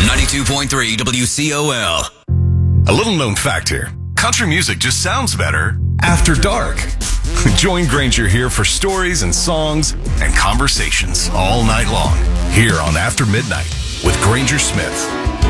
92.3 WCOL. A little known fact here. Country music just sounds better after dark. Join Granger here for stories and songs and conversations all night long here on After Midnight with Granger Smith.